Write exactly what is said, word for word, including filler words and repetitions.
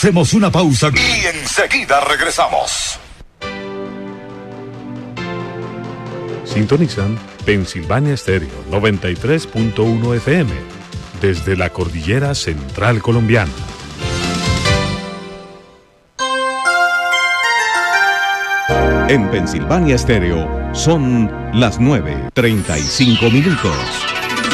Hacemos una pausa y enseguida regresamos. Sintonizan Pensilvania Estéreo noventa y tres punto uno F M desde la cordillera central colombiana. En Pensilvania Estéreo son las nueve, treinta y cinco minutos.